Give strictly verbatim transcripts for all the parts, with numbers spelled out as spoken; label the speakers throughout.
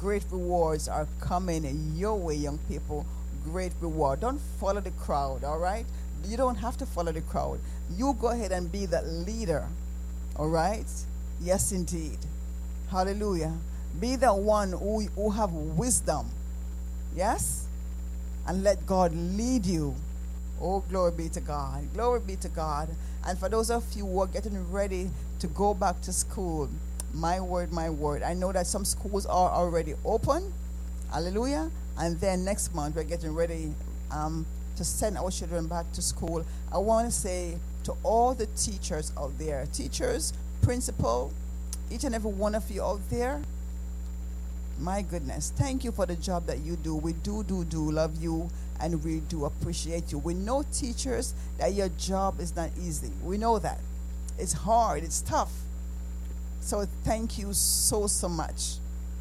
Speaker 1: great rewards are coming your way, young people. Great reward. Don't follow the crowd, all right? You don't have to follow the crowd. You go ahead and be that leader, all right? Yes, indeed. Hallelujah. Be the one who, who have wisdom. Yes? And let God lead you. Oh, glory be to God. Glory be to God. And for those of you who are getting ready to go back to school, my word, my word. I know that some schools are already open. Hallelujah. And then next month we're getting ready um, to send our children back to school. I want to say to all the teachers out there, teachers, principal, each and every one of you out there, my goodness, thank you for the job that you do. We do, do, do love you, and we do appreciate you. We know, teachers, that your job is not easy. We know that. It's hard. It's tough. So thank you so, so much.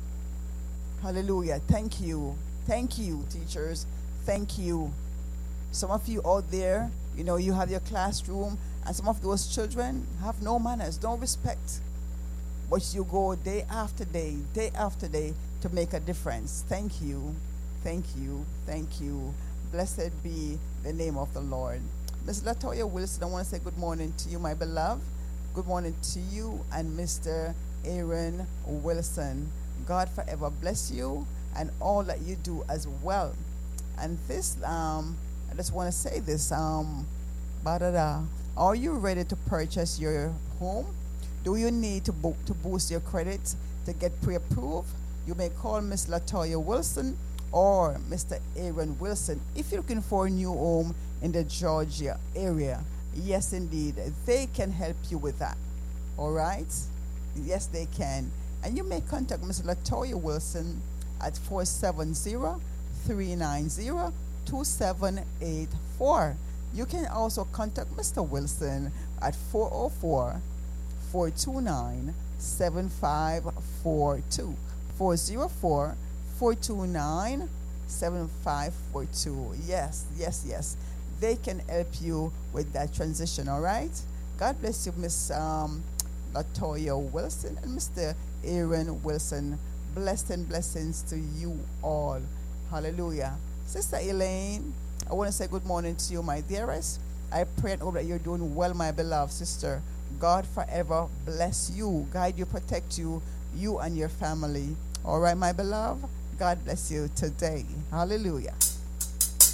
Speaker 1: Hallelujah. Thank you. Thank you, teachers. Thank you. Some of you out there, you know, you have your classroom, and some of those children have no manners, don't respect. But you go day after day, day after day to make a difference. Thank you. Thank you. Thank you. Blessed be the name of the Lord. Miss Latoya Wilson, I want to say good morning to you, my beloved. Good morning to you and Mister Aaron Wilson. God forever bless you and all that you do as well. And this, um, I just want to say this. Um, ba-da-da. Are you ready to purchase your home? Do you need to, bo- to boost your credit to get pre-approved? You may call Miss Latoya Wilson or Mister Aaron Wilson if you're looking for a new home in the Georgia area. Yes, indeed. They can help you with that. All right? Yes, they can. And you may contact Miss Latoya Wilson at four seven zero, three nine zero, two seven eight four. You can also contact Mister Wilson at four oh four, four two nine, seven five four two. four oh four, four two nine, seven five four two. Yes, yes, yes. They can help you with that transition, all right? God bless you, Miss um, Latoya Wilson and Mister Aaron Wilson. Blessed blessings to you all. Hallelujah. Sister Elaine, I want to say good morning to you, my dearest. I pray and hope that you're doing well, my beloved sister. God forever bless you, guide you, protect you, you and your family. All right, my beloved? God bless you today. Hallelujah.